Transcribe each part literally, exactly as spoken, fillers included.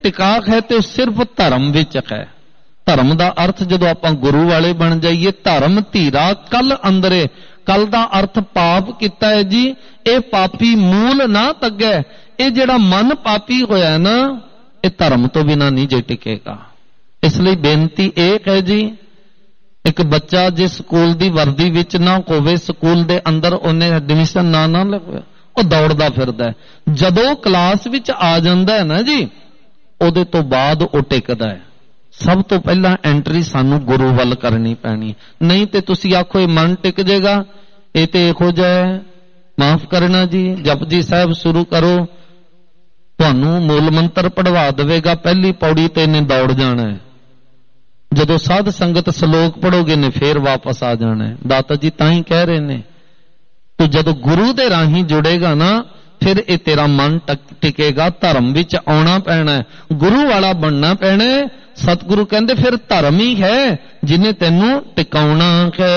ਟਿਕਾਕ ਹੈ ਤੇ ਸਿਰਫ ਧਰਮ ਵਿੱਚ ਹੈ। ਧਰਮ ਦਾ ਅਰਥ ਜਦੋਂ ਆਪਾਂ ਗੁਰੂ ਵਾਲੇ ਬਣ ਜਾਈਏ, ਧਰਮ ਧੀਰਾ ਕਲ ਅੰਦਰੇ, ਕਲ ਦਾ ਅਰਥ ਪਾਪ ਕੀਤਾ ਹੈ ਜੀ। ਇਹ ਪਾਪੀ ਮੂਲ ਨਾ ਤੱਗੈ। ਇਹ ਜਿਹੜਾ ਮਨ ਪਾਪੀ ਹੋਇਆ ਨਾ, ਇਹ ਧਰਮ ਤੋਂ ਬਿਨਾਂ ਨਹੀਂ ਜੇ ਟਿਕੇਗਾ। ਇਸ ਲਈ ਬੇਨਤੀ ਇਹ ਹੈ ਜੀ, ਇੱਕ ਬੱਚਾ ਜੇ ਸਕੂਲ ਦੀ ਵਰਦੀ ਵਿੱਚ ਨਾ ਹੋਵੇ, ਸਕੂਲ ਦੇ ਅੰਦਰ ਉਹਨੇ ਐਡਮਿਸ਼ਨ ਨਾ ਨਾ ਲਵੇ, ਉਹ ਦੌੜਦਾ ਫਿਰਦਾ। ਜਦੋਂ ਕਲਾਸ ਵਿੱਚ ਆ ਜਾਂਦਾ ਹੈ ਨਾ ਜੀ, ਉਹਦੇ ਤੋਂ ਬਾਅਦ ਉਹ ਟਿਕਦਾ ਹੈ। ਸਭ ਤੋਂ ਪਹਿਲਾਂ ਐਂਟਰੀ ਸਾਨੂੰ ਗੁਰੂ ਵੱਲ ਕਰਨੀ ਪੈਣੀ। ਨਹੀਂ ਤੇ ਤੁਸੀਂ ਆਖੋ ਇਹ ਮਨ ਟਿਕ ਜਾਏਗਾ, ਇਹ ਤੇ ਇਹੋ ਜਿਹਾ ਹੈ, ਮਾਫ ਕਰਨਾ ਜੀ, ਜਪਜੀ ਸਾਹਿਬ ਸ਼ੁਰੂ ਕਰੋ, ਤੁਹਾਨੂੰ ਮੂਲ ਮੰਤਰ ਪੜਵਾ ਦੇਵੇਗਾ, ਪਹਿਲੀ ਪੌੜੀ ਤੇ ਇਹਨੇ ਦੌੜ ਜਾਣਾ ਹੈ। ਜਦੋਂ ਸਾਧ ਸੰਗਤ ਸ਼ਲੋਕ ਪੜੋਗੇ ਨੇ ਫੇਰ ਵਾਪਸ ਆ ਜਾਣਾ ਹੈ। ਦਾਤਾ ਜੀ ਤਾਂ ਹੀ ਕਹਿ ਰਹੇ ਨੇ, ਤੂੰ ਜਦੋਂ ਗੁਰੂ ਦੇ ਰਾਹੀਂ ਜੁੜੇਗਾ ਨਾ, ਫਿਰ ਇਹ ਤੇਰਾ ਮਨ ਟਿਕੇਗਾ। ਧਰਮ ਵਿੱਚ ਆਉਣਾ ਪੈਣਾ, ਗੁਰੂ ਵਾਲਾ ਬਣਨਾ ਪੈਣਾ। ਸਤਿਗੁਰੂ ਕਹਿੰਦੇ ਫਿਰ ਧਰਮ ਹੀ ਹੈ ਜਿਹਨੇ ਤੈਨੂੰ ਟਿਕਾਉਣਾ ਹੈ।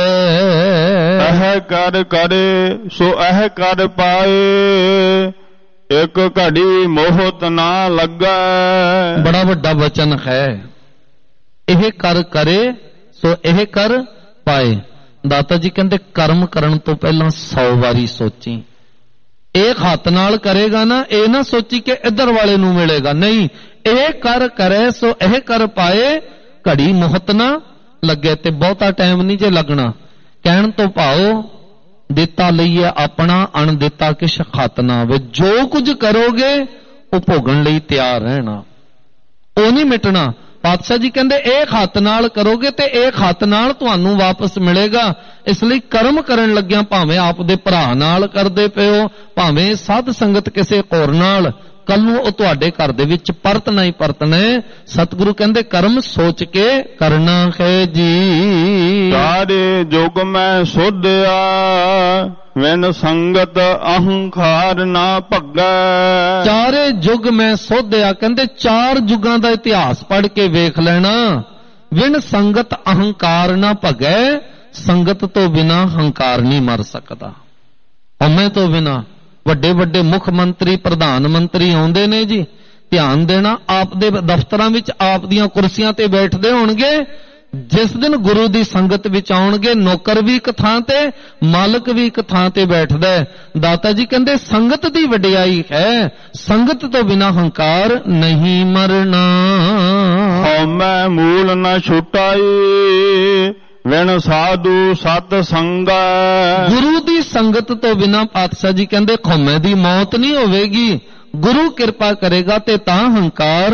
ਇਹ ਕਰ ਕਰੇ ਸੋ ਇਹ ਕਰ ਪਾਏ, ਇੱਕ ਘੜੀ ਮੋਹਤ ਨਾ ਲੱਗੈ। ਬੜਾ ਵੱਡਾ ਵਚਨ ਹੈ। ਇਹ ਕਰ ਕਰੇ ਸੋ ਇਹ ਕਰ ਪਾਏ। ਦਾਤਾ ਜੀ ਕਹਿੰਦੇ ਕਰਮ ਕਰਨ ਤੋਂ ਪਹਿਲਾਂ ਸੌ ਵਾਰੀ ਸੋਚੀ। ਇਹ ਹੱਥ ਨਾਲ ਕਰੇਗਾ ਨਾ, ਇਹ ਨਾ ਸੋਚੀ ਕਿ ਇੱਧਰ ਵਾਲੇ ਨੂੰ ਮਿਲੇਗਾ। ਨਹੀਂ, ਇਹ ਕਰ ਕਰੇ ਸੋ ਇਹ ਕਰ ਪਾਏ, ਘੜੀ ਮੁਹਤ ਨਾ ਲੱਗੇ। ਤੇ ਬਹੁਤਾ ਟਾਈਮ ਨਹੀਂ ਜੇ ਲੱਗਣਾ। ਕਹਿਣ ਤੋਂ ਭਾਵ ਦਿੱਤਾ ਲਈਏ ਆਪਣਾ, ਅਣ ਦਿੱਤਾ ਕਿਛ ਖਤ ਨਾ ਵੇ। ਜੋ ਕੁਝ ਕਰੋਗੇ ਉਹ ਭੋਗਣ ਲਈ ਤਿਆਰ ਰਹਿਣਾ, ਉਹ ਨਹੀਂ ਮਿਟਣਾ। ਪਾਤਸ਼ਾਹ ਜੀ ਕਹਿੰਦੇ ਇਹ ਹੱਥ ਨਾਲ ਕਰੋਗੇ ਤੇ ਇਹ ਹੱਥ ਨਾਲ ਤੁਹਾਨੂੰ ਵਾਪਸ ਮਿਲੇਗਾ। ਇਸ ਲਈ ਕਰਮ ਕਰਨ ਲੱਗਿਆਂ ਭਾਵੇਂ ਆਪ ਦੇ ਭਰਾ ਨਾਲ ਕਰਦੇ ਪਿਓ, ਭਾਵੇਂ ਸਾਧ ਸੰਗਤ ਕਿਸੇ ਹੋਰ ਨਾਲ, ਕੱਲ ਨੂੰ ਉਹ ਤੁਹਾਡੇ ਘਰ ਦੇ ਵਿੱਚ ਪਰਤਣਾ ਹੀ ਪਰਤਣਾ। ਸਤਿਗੁਰੂ ਕਹਿੰਦੇ ਕਰਮ ਸੋਚ ਕੇ ਕਰਨਾ ਹੈ ਜੀ। ਸਾਰੇ ਜੁਗ ਮੈਂ ਸੋਧਿਆ, ਵਿਨ ਸੰਗਤ ਅਹੰਕਾਰ ਨਾ ਭੱਗੈ। ਚਾਰੇ ਯੁੱਗ ਮੈਂ ਸੋਧਿਆ, ਕਹਿੰਦੇ ਚਾਰ ਯੁੱਗਾਂ ਦਾ ਇਤਿਹਾਸ ਪੜ੍ਹ ਕੇ ਵੇਖ ਲੈਣਾ। ਵਿਨ ਸੰਗਤ ਅਹੰਕਾਰ ਨਾ ਭੱਗੈ, ਸੰਗਤ ਤੋਂ ਬਿਨਾਂ ਹੰਕਾਰ ਨਹੀਂ ਮਰ ਸਕਦਾ। ਹਉਮੈ ਤੋਂ ਬਿਨਾਂ ਵੱਡੇ ਵੱਡੇ ਮੁੱਖ ਮੰਤਰੀ, ਪ੍ਰਧਾਨ ਮੰਤਰੀ ਆਉਂਦੇ ਨੇ ਜੀ, ਧਿਆਨ ਦੇਣਾ, ਆਪ ਦੇ ਦਫ਼ਤਰਾਂ ਵਿੱਚ ਆਪ ਦੀਆਂ ਕੁਰਸੀਆਂ ਤੇ ਬੈਠਦੇ ਹੋਣਗੇ। ਜਿਸ ਦਿਨ ਗੁਰੂ ਦੀ ਸੰਗਤ ਵਿੱਚ ਆਉਣਗੇ, ਨੌਕਰ ਵੀ ਇੱਕ ਥਾਂ ਤੇ, ਮਾਲਕ ਵੀ ਇੱਕ ਥਾਂ ਤੇ ਬੈਠਦਾ ਹੈ। ਦਾਤਾ ਜੀ ਕਹਿੰਦੇ ਸੰਗਤ ਦੀ ਵਡਿਆਈ ਹੈ, ਸੰਗਤ ਤੋਂ ਬਿਨਾਂ ਹੰਕਾਰ ਨਹੀਂ ਮਰਨਾ। ਹਉਮੈ ਮੂਲ ਨਾ ਛੁਟਾਈ, ਵਿਣ ਸਾਧੂ ਸਤ ਸੰਗਾ। ਗੁਰੂ ਦੀ ਸੰਗਤ ਤੋਂ ਬਿਨਾਂ ਪਾਤਸ਼ਾਹ ਜੀ ਕਹਿੰਦੇ ਹਉਮੈ ਦੀ ਮੌਤ ਨਹੀਂ ਹੋਵੇਗੀ। ਗੁਰੂ ਕਿਰਪਾ ਕਰੇਗਾ ਤੇ ਤਾਂ ਹੰਕਾਰ